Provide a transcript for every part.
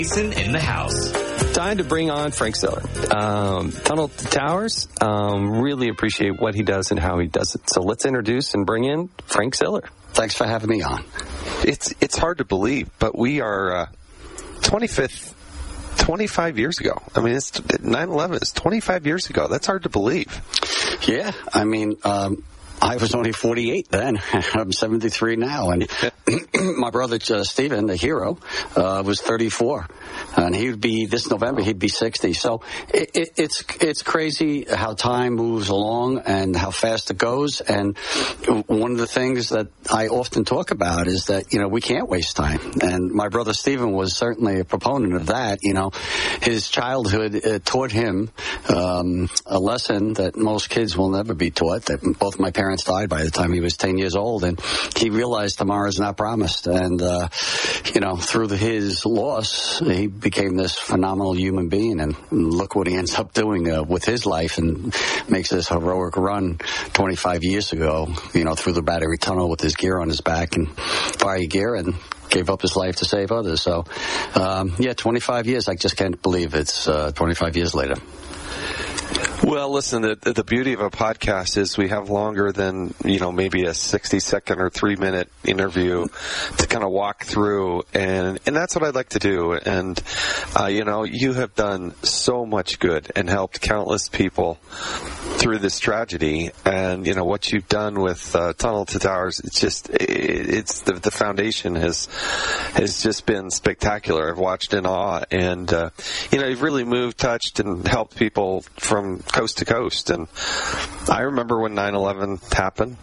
Jason in the house. Time to bring on Frank Siller. Tunnel to Towers, really appreciate what he does and how he does it. So let's introduce and bring in Frank Siller. Thanks for having me on. It's hard to believe, but we are 25 years ago. I mean, it's 9/11 is 25 years ago. That's hard to believe. Yeah, I mean, I was only 48 then. I'm 73 now. And my brother, Stephen, the hero, was 34. And this November, he'd be 60. So it's crazy how time moves along and how fast it goes. And one of the things that I often talk about is that, we can't waste time. And my brother Stephen was certainly a proponent of that. His childhood taught him a lesson that most kids will never be taught, that both my parents died by the time he was 10 years old, and he realized tomorrow's not promised. And, through his loss, he became this phenomenal human being, and look what he ends up doing with his life, and makes this heroic run 25 years ago, through the Battery Tunnel with his gear on his back and fire gear, and gave up his life to save others. So, 25 years. I just can't believe it's 25 years later. Well, listen, the beauty of a podcast is we have longer than, maybe a 60-second or 3-minute interview to kind of walk through, and that's what I'd like to do. And, you have done so much good and helped countless people through this tragedy. And, what you've done with Tunnel to Towers, it's the foundation has just been spectacular. I've watched in awe, and, you've really moved, touched, and helped people from coast to coast. And I remember when 9/11 happened,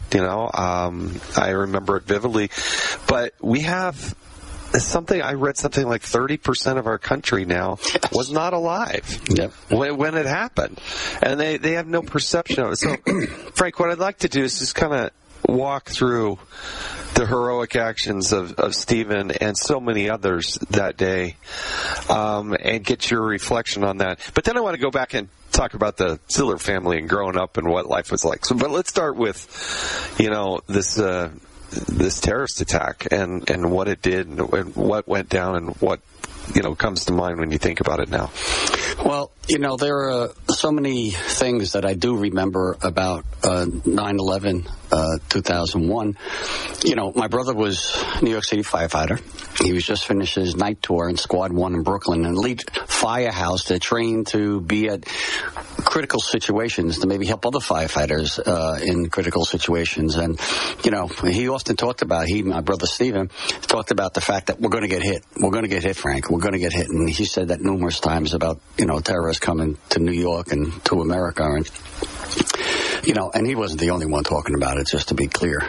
I remember it vividly, but we have I read something like 30% of our country now was not alive when it happened, and they have no perception of it. So Frank, what I'd like to do is just kind of walk through the heroic actions of Stephen and so many others that day, and get your reflection on that. But then I want to go back and talk about the Siller family and growing up and what life was like. So, but let's start with, this terrorist attack and what it did and what went down and what, comes to mind when you think about it now. Well, there are so many things that I do remember about 9/11, 2001. My brother was a New York City firefighter. He was just finished his night tour in Squad 1 in Brooklyn, and lead firehouse to train to be at critical situations, to maybe help other firefighters in critical situations. And, he often talked about, my brother Stephen, talked about the fact that we're going to get hit. We're going to get hit, Frank. We're going to get hit. And he said that numerous times about, terrorists coming to New York and to America. And, and he wasn't the only one talking about it, just to be clear.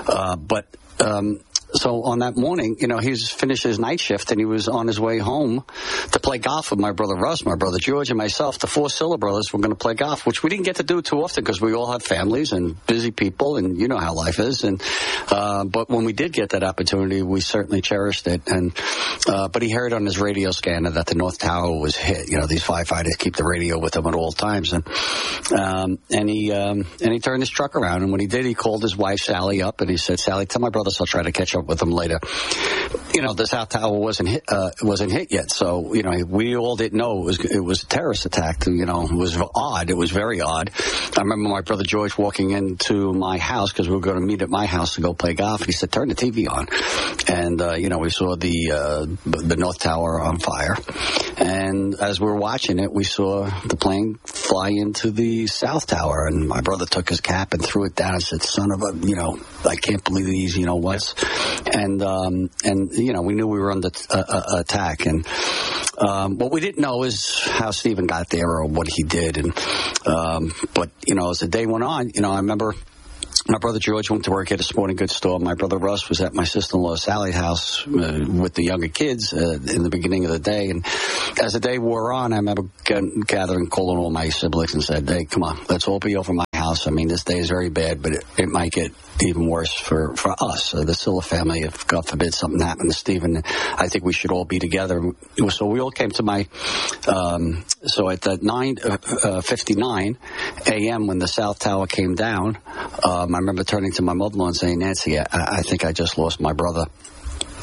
So on that morning, he's finished his night shift, and he was on his way home to play golf with my brother Russ, my brother George, and myself. The 4 Siller brothers were going to play golf, which we didn't get to do too often because we all have families and busy people, and you know how life is. And but when we did get that opportunity, we certainly cherished it. And but he heard on his radio scanner that the North Tower was hit. These firefighters keep the radio with them at all times, and he turned his truck around. And when he did, he called his wife Sally up, and he said, "Sally, tell my brothers I'll try to catch up with them later." The South Tower wasn't hit yet, so we all didn't know it was a terrorist attack. It was odd. It was very odd. I remember my brother George walking into my house because we were going to meet at my house to go play golf. He said, "Turn the TV on," and we saw the North Tower on fire. And as we were watching it, we saw the plane fly into the South Tower, and my brother took his cap and threw it down and said, "Son of a, I can't believe these, what's." And we knew we were under attack. And what we didn't know is how Stephen got there or what he did. And but as the day went on, I remember my brother George went to work at a sporting goods store. My brother Russ was at my sister-in-law Sally's house with the younger kids in the beginning of the day. And as the day wore on, I remember calling all my siblings and said, "Hey, come on, let's all be over my house. I mean, this day is very bad, but it might get even worse for us, the Siller family. If, God forbid, something happened to Stephen, I think we should all be together." So we all came to my, so at 9:59 a.m. when the South Tower came down, I remember turning to my mother-in-law and saying, "Nancy, I think I just lost my brother."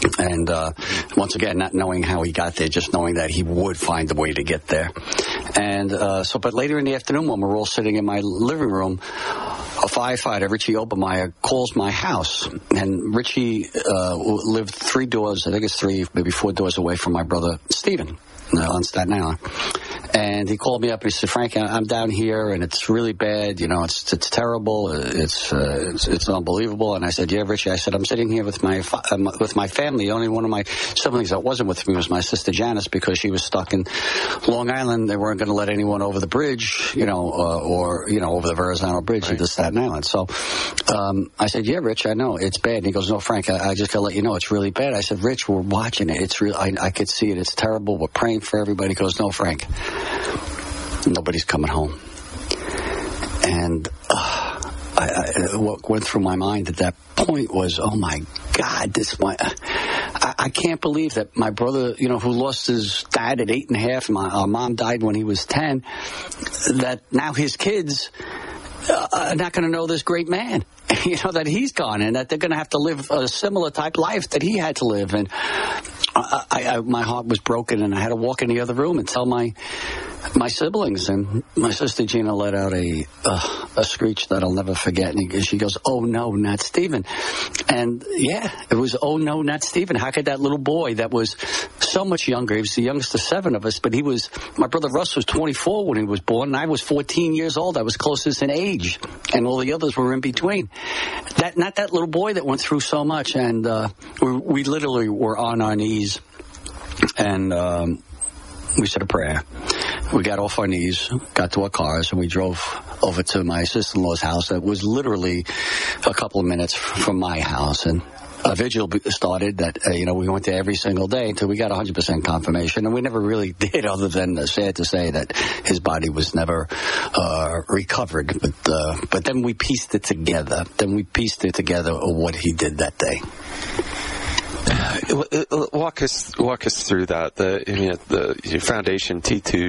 And once again, not knowing how he got there, just knowing that he would find a way to get there. And but later in the afternoon, when we're all sitting in my living room, a firefighter, Richie Obermeyer, calls my house. And Richie lived 3 doors, I think it's 3, maybe 4 doors away from my brother Stephen on Staten Island. And he called me up and he said, "Frank, I'm down here and it's really bad. You know, it's terrible. It's unbelievable." And I said, "Yeah, Richie." I said, "I'm sitting here with my family. The only one of my siblings that wasn't with me was my sister Janice, because she was stuck in Long Island. They weren't going to let anyone over the bridge, over the Verrazano Bridge into Staten Island." So I said, "Yeah, Rich, I know it's bad." And he goes, "No, Frank, I just got to let you know it's really bad." I said, "Rich, we're watching it. It's real. I could see it. It's terrible. We're praying for everybody." He goes, "No, Frank, nobody's coming home." And what went through my mind at that point was, oh my God, I can't believe that my brother, who lost his dad at 8.5, and our mom died when he was 10, that now his kids are not going to know this great man, that he's gone, and that they're going to have to live a similar type life that he had to live. And my heart was broken, and I had to walk in the other room and tell my siblings. And my sister Gina let out a screech that I'll never forget. And she goes, "Oh no, not Stephen." And yeah, it was, "Oh no, not Stephen." How could that little boy that was so much younger, he was the youngest of 7 of us, but my brother Russ was 24 when he was born, and I was 14 years old. I was closest in age, and all the others were in between. Not that little boy that went through so much. And we literally were on our knees, and we said a prayer. We got off our knees, got to our cars, and we drove over to my sister-in-law's house. That was literally a couple of minutes from my house. And a vigil started that, we went there every single day until we got 100% confirmation. And we never really did, other than sad to say that his body was never recovered. But then we pieced it together. Of what he did that day. Walk us through that. The foundation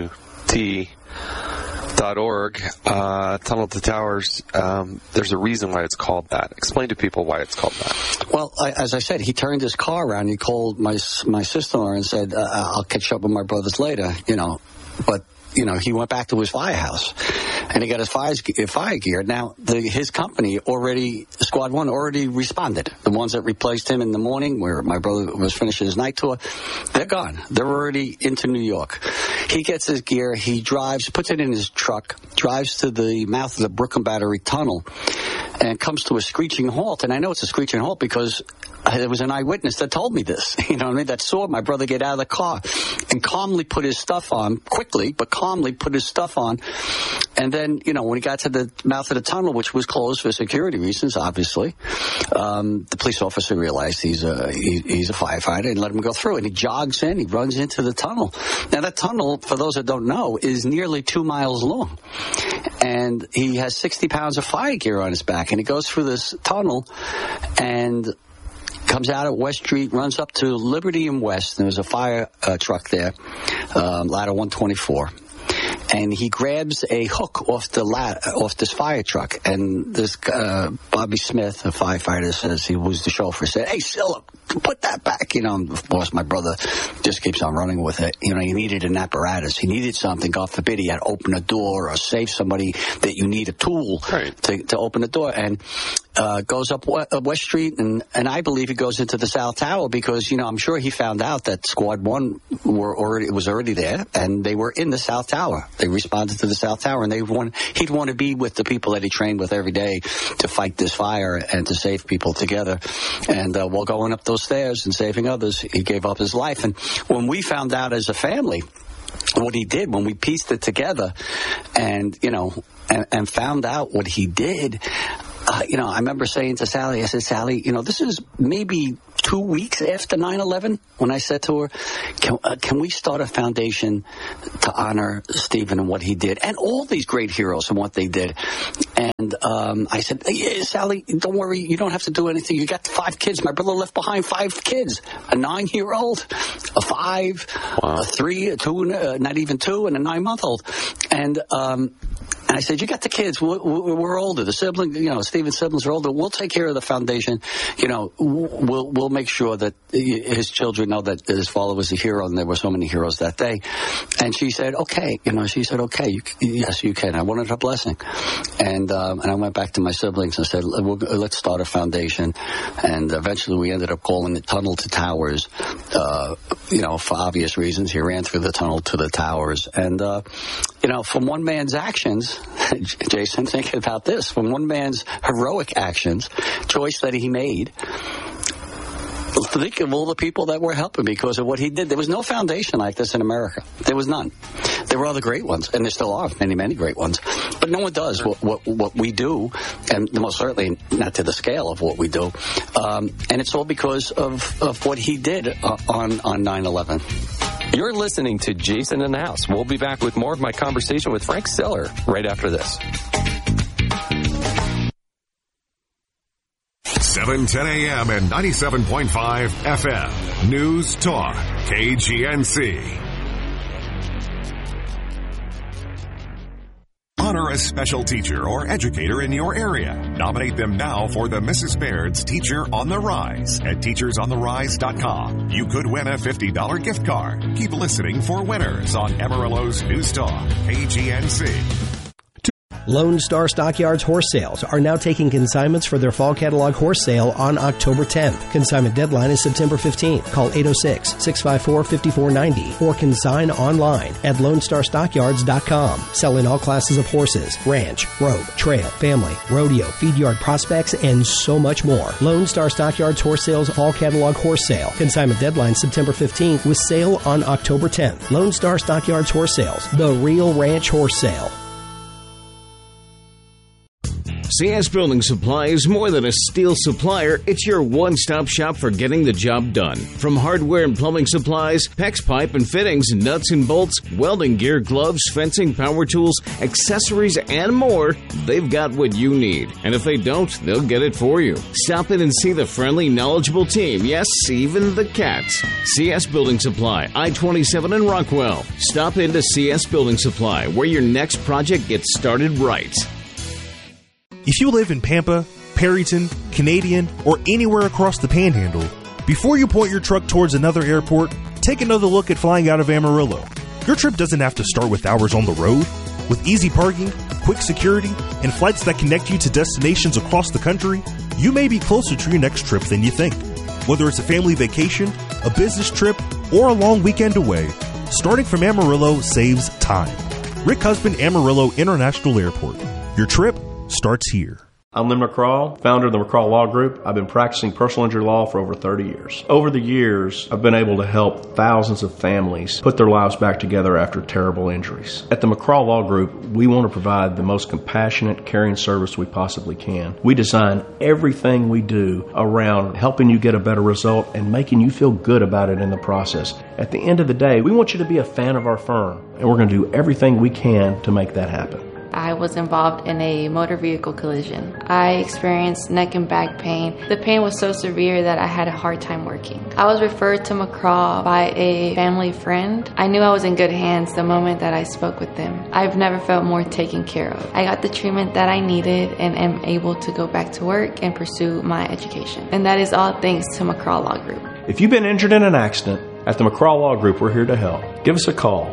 T2T.org, Tunnel to Towers. There's a reason why it's called that. Explain to people why it's called that. Well, as I said, he turned his car around. He called my sister-in-law and said, "I'll catch up with my brothers later." But he went back to his firehouse, and he got his fire gear. Now, his company Squad 1 already responded. The ones that replaced him in the morning, where my brother was finishing his night tour, they're gone. They're already into New York. He gets his gear, he drives, puts it in his truck, drives to the mouth of the Brooklyn Battery Tunnel, and comes to a screeching halt. And I know it's a screeching halt because there was an eyewitness that told me this, that saw my brother get out of the car and calmly put his stuff on, quickly, but calmly put his stuff on. And then, when he got to the mouth of the tunnel, which was closed for security reasons, obviously, the police officer realized he's a firefighter and let him go through. And he jogs in, he runs into the tunnel. Now, that tunnel, for those that don't know, is nearly 2 miles long. And he has 60 pounds of fire gear on his back. And he goes through this tunnel and comes out at West Street, runs up to Liberty and West, and there's a fire truck there, ladder 124. And he grabs a hook off this fire truck. And this Bobby Smith, a firefighter, says, he was the chauffeur, said, "Hey, Philip, put that back." Of course, my brother just keeps on running with it. He needed an apparatus. He needed something. God forbid he had to open a door or save somebody, that you need a tool to open the door. And goes up West Street, and I believe he goes into the South Tower because, I'm sure he found out that Squad 1 was already there, and they were in the South Tower. They responded to the South Tower, and he'd want to be with the people that he trained with every day to fight this fire and to save people together. And while going up those stairs and saving others, he gave up his life. And when we found out as a family what he did, when we pieced it together and found out what he did, I remember saying to Sally, I said, "Sally, this is maybe 2 weeks after 9/11 when I said to her, can we start a foundation to honor Stephen and what he did and all these great heroes and what they did?" And I said, "Yeah, Sally, don't worry. You don't have to do anything. You got 5 kids. My brother left behind 5 kids, a 9-year-old, a 5, a 3, a 2, not even 2, and a 9-month-old." And And I said, you got the kids. We're older. The siblings, Stephen's siblings are older. We'll take care of the foundation. We'll make sure that his children know that his father was a hero, and there were so many heroes that day. And she said, okay. Okay, yes, you can. I wanted her blessing. And I went back to my siblings and said, let's start a foundation. And eventually we ended up calling it Tunnel to Towers, for obvious reasons. He ran through the tunnel to the towers. And, from one man's actions, Jason, think about this, from one man's heroic actions, choice that he made, think of all the people that were helping because of what he did. There was no foundation like this in America. There was none. There were other great ones, and there still are many, many great ones. But no one does what we do, and most certainly not to the scale of what we do. And it's all because of what he did on 9/11. You're listening to Jason in the House. We'll be back with more of my conversation with Frank Siller right after this. 710 a.m. and 97.5 FM. News Talk, KGNC. Honor a special teacher or educator in your area. Nominate them now for the Mrs. Baird's Teacher on the Rise at teachersontherise.com. You could win a $50 gift card. Keep listening for winners on Amarillo's News Talk, KGNC. Lone Star Stockyards Horse Sales are now taking consignments for their fall catalog horse sale on October 10th. Consignment deadline is September 15th. Call 806-654-5490 or consign online at LoneStarStockyards.com. Selling all classes of horses, ranch, road, trail, family, rodeo, feed yard prospects, and so much more. Lone Star Stockyards Horse Sales Fall Catalog Horse Sale. Consignment deadline September 15th with sale on October 10th. Lone Star Stockyards Horse Sales, the real ranch horse sale. CS Building Supply is more than a steel supplier. It's your one-stop shop for getting the job done. From hardware and plumbing supplies, PEX pipe and fittings, nuts and bolts, welding gear, gloves, fencing, power tools, accessories, and more, they've got what you need. And if they don't, they'll get it for you. Stop in and see the friendly, knowledgeable team. Yes, even the cats. CS Building Supply, I-27 in Rockwell. Stop into CS Building Supply, where your next project gets started right. If you live in Pampa, Perryton, Canadian, or anywhere across the Panhandle, before you point your truck towards another airport, take another look at flying out of Amarillo. Your trip doesn't have to start with hours on the road. With easy parking, quick security, and flights that connect you to destinations across the country, you may be closer to your next trip than you think. Whether it's a family vacation, a business trip, or a long weekend away, starting from Amarillo saves time. Rick Husband, Amarillo International Airport. Your trip starts here. I'm Lynn McCraw, founder of the McCraw Law Group. I've been practicing personal injury law for over 30 years. Over the years, I've been able to help thousands of families put their lives back together after terrible injuries. At the McCraw Law Group, we want to provide the most compassionate, caring service we possibly can. We design everything we do around helping you get a better result and making you feel good about it in the process. At the end of the day, we want you to be a fan of our firm, and we're going to do everything we can to make that happen. I was involved in a motor vehicle collision. I experienced neck and back pain. The pain was so severe that I had a hard time working. I was referred to McCraw by a family friend. I knew I was in good hands the moment that I spoke with them. I've never felt more taken care of. I got the treatment that I needed and am able to go back to work and pursue my education. And that is all thanks to McCraw Law Group. If you've been injured in an accident, at the McCraw Law Group, we're here to help. Give us a call,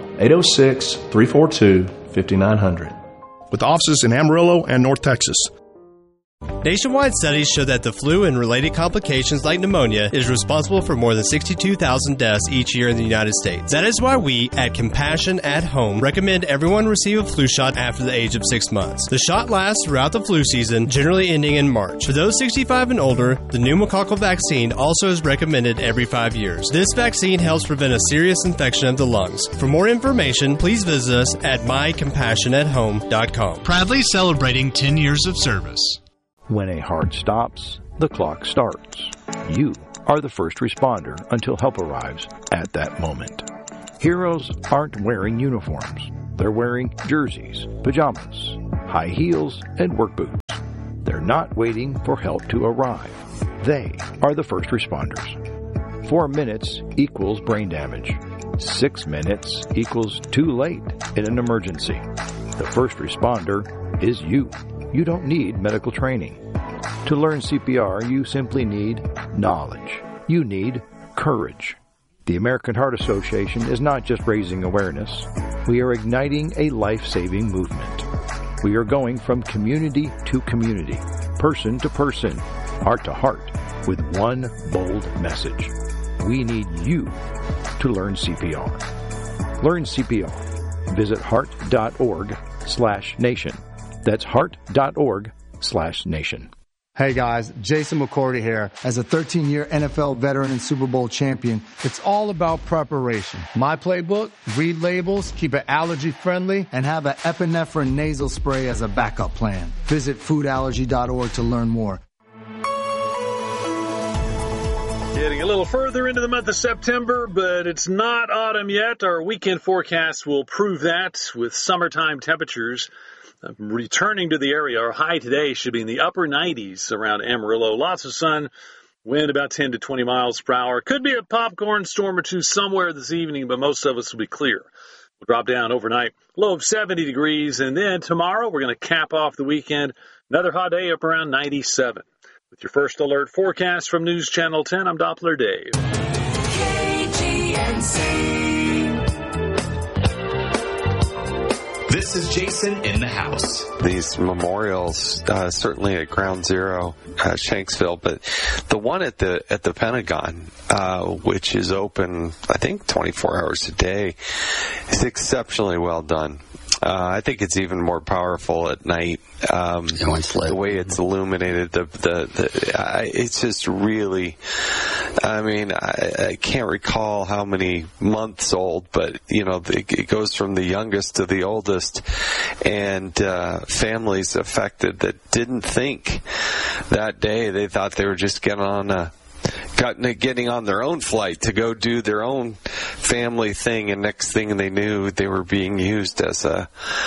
806-342-5900. With offices in Amarillo and North Texas. Nationwide studies show that the flu and related complications like pneumonia is responsible for more than 62,000 deaths each year in the United States. That is why we, at Compassion at Home, recommend everyone receive a flu shot after the age of 6 months. The shot lasts throughout the flu season, generally ending in March. For those 65 and older, the pneumococcal vaccine also is recommended every 5 years. This vaccine helps prevent a serious infection of the lungs. For more information, please visit us at mycompassionathome.com. Proudly celebrating 10 years of service. When a heart stops, the clock starts. You are the first responder until help arrives at that moment. Heroes aren't wearing uniforms. They're wearing jerseys, pajamas, high heels, and work boots. They're not waiting for help to arrive. They are the first responders. 4 minutes equals brain damage. 6 minutes equals too late in an emergency. The first responder is you. You don't need medical training. To learn CPR, you simply need knowledge. You need courage. The American Heart Association is not just raising awareness. We are igniting a life-saving movement. We are going from community to community, person to person, heart to heart, with one bold message. We need you to learn CPR. Learn CPR. Visit heart.org/nation. That's heart.org/nation. Hey guys, Jason McCourty here. As a 13-year NFL veteran and Super Bowl champion, it's all about preparation. My playbook: read labels, keep it allergy friendly, and have an epinephrine nasal spray as a backup plan. Visit foodallergy.org to learn more. Getting a little further into the month of September, but it's not autumn yet. Our weekend forecast will prove that with summertime temperatures returning to the area. Our high today should be in the upper 90s around Amarillo. Lots of sun, wind about 10 to 20 miles per hour. Could be a popcorn storm or two somewhere this evening, but most of us will be clear. We'll drop down overnight, low of 70 degrees, and then tomorrow we're going to cap off the weekend. Another hot day up around 97. With your first alert forecast from News Channel 10, I'm Doppler Dave. KGNC. This is Jason in the house. These memorials, certainly at Ground Zero, Shanksville, but the one at the Pentagon, which is open, I think, 24 hours a day, is exceptionally well done. I think it's even more powerful at night. The way it's illuminated, it's just really, I can't recall how many months old, but, it goes from the youngest to the oldest, and families affected that didn't think that day. They thought they were just getting on their own flight to go do their own family thing, and next thing they knew, they were being used as a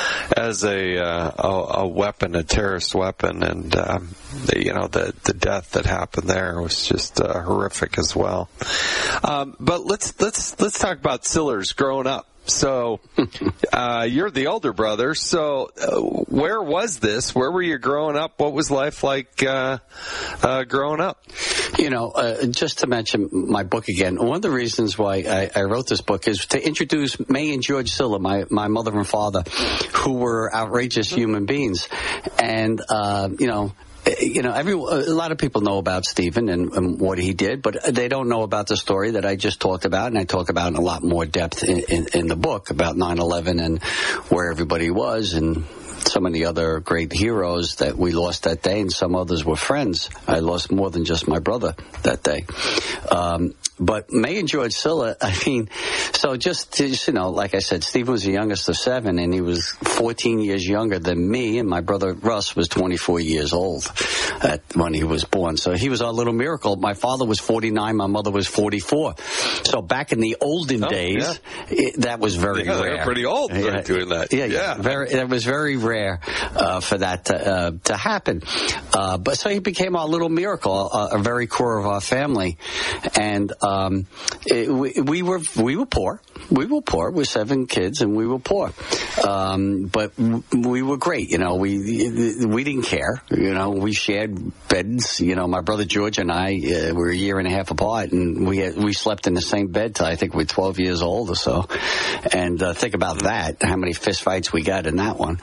weapon, a terrorist weapon, and the death that happened there was just horrific as well. But let's talk about Sillars growing up. So, you're the older brother. So, where was this? Where were you growing up? What was life like growing up? Just to mention my book again, one of the reasons why I wrote this book is to introduce May and George Siller, my mother and father, who were outrageous human beings. And, a lot of people know about Stephen and what he did, but they don't know about the story that I just talked about, and I talk about in a lot more depth in the book about 9/11 and where everybody was and some of the other great heroes that we lost that day, and some others were friends. I lost more than just my brother that day. But May and George Siller, so just like I said, Stephen was the youngest of 7, and he was 14 years younger than me, and my brother Russ was 24 years old when he was born. So he was our little miracle. My father was 49, my mother was 44. So back in the olden days, that was very rare. They were pretty old doing that. It was very rare for that to happen. But so he became our little miracle, a very core of our family. And we were poor. We were poor. We're 7 kids, and we were poor. But we were great. We didn't care. We shared beds. My brother George and I were a year and a half apart, and we slept in the same bed till I think we were 12 years old or so. And think about that, how many fist fights we got in that one.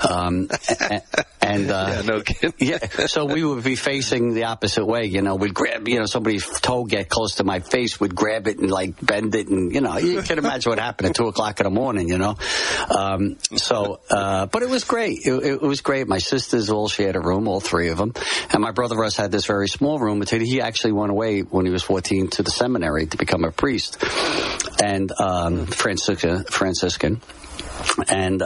No kidding. So we would be facing the opposite way. We'd grab, somebody's toe get close to my face, would grab it and bend it, and you can imagine what happened at 2:00 in the morning. But it was great. It was great. My sisters all shared a room, all 3 of them, and my brother Russ had this very small room until he actually went away when he was 14 to the seminary to become a priest and Franciscan. And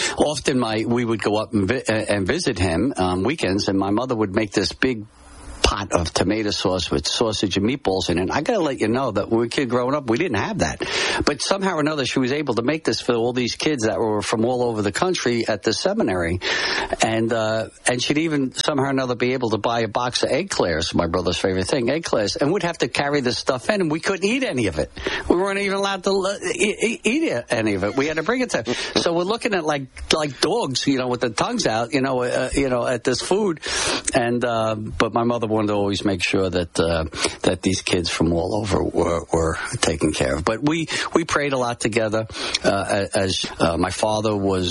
often we would go up and visit him weekends, and my mother would make this big pot of tomato sauce with sausage and meatballs in it. I got to let you know that when we were a kid growing up, we didn't have that. But somehow or another, she was able to make this for all these kids that were from all over the country at the seminary. And she'd even somehow or another be able to buy a box of eclairs, my brother's favorite thing, eclairs, and we'd have to carry this stuff in, and we couldn't eat any of it. We weren't even allowed to eat any of it. We had to bring it to. So we're looking at like dogs, with the tongues out, at this food. And but my mother wanted to always make sure that these kids from all over were taken care of. But we prayed a lot together. As my father was